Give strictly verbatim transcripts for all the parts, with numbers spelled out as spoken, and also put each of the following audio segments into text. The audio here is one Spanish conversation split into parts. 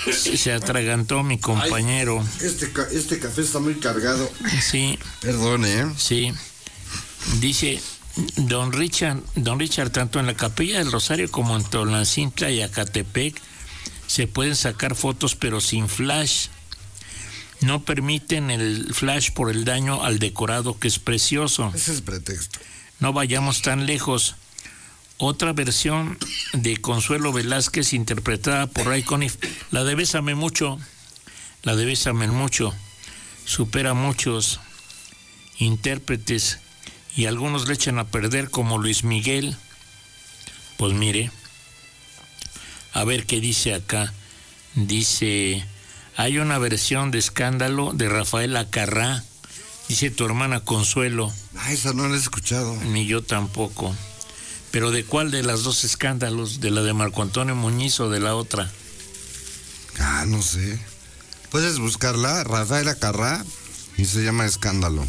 Se atragantó mi compañero. Ay, este, este café está muy cargado. Sí. Perdón, ¿eh? Sí. Dice don Richard, don Richard, tanto en la Capilla del Rosario como en Tolancintra y Acatepec se pueden sacar fotos, pero sin flash. No permiten el flash por el daño al decorado, que es precioso. Ese es pretexto. No vayamos tan lejos. Otra versión de Consuelo Velázquez, interpretada por Ray Conniff, la de Bésame Mucho, la de Bésame Mucho, supera a muchos intérpretes y algunos le echan a perder, como Luis Miguel. Pues mire, a ver qué dice acá. Dice, hay una versión de Escándalo de Rafael Acarrá, dice tu hermana Consuelo. Ah, esa no la he escuchado. Ni yo tampoco. ¿Pero de cuál de las dos Escándalos? ¿De la de Marco Antonio Muñiz o de la otra? Ah, no sé. Puedes buscarla, Rafael Acarrá, y se llama Escándalo.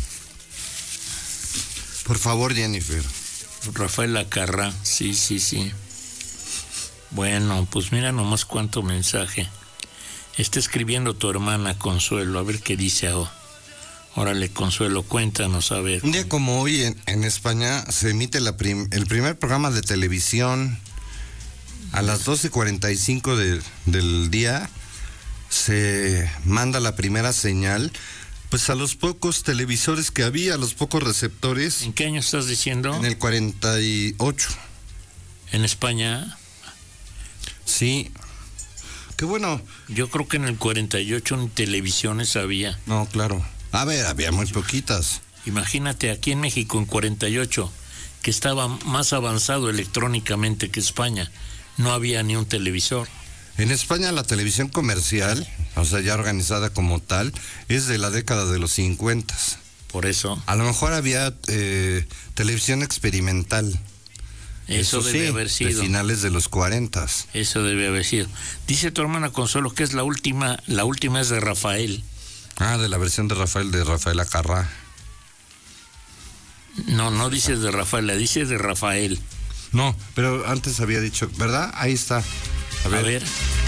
Por favor, Jennifer. Rafael Acarrá, sí, sí, sí. Bueno, pues mira nomás cuánto mensaje. Está escribiendo tu hermana Consuelo, a ver qué dice ahora. Órale, Consuelo, cuéntanos, a ver. Un día como hoy en, en España se emite la prim, el primer programa de televisión a las doce cuarenta y cinco de, del día. Se manda la primera señal, pues a los pocos televisores que había, a los pocos receptores. ¿En qué año estás diciendo? En el cuarenta y ocho. ¿En España? Sí. Qué bueno. Yo creo que en el cuarenta y ocho ni televisiones había. No, claro. A ver, había muy poquitas. Imagínate, aquí en México en cuarenta y ocho, que estaba más avanzado electrónicamente que España, no había ni un televisor. En España la televisión comercial, o sea, ya organizada como tal, es de la década de los cincuenta. Por eso. A lo mejor había eh, televisión experimental. Eso, Eso debe sí, haber sido. De finales de los cuarenta. Eso debe haber sido. Dice tu hermana Consuelo que es la última, la última es de Rafael. Ah, de la versión de Rafael, de Rafael Acarrá. No, no dices de Rafael, la dices de Rafael. No, pero antes había dicho, ¿verdad? Ahí está. A ver. A ver.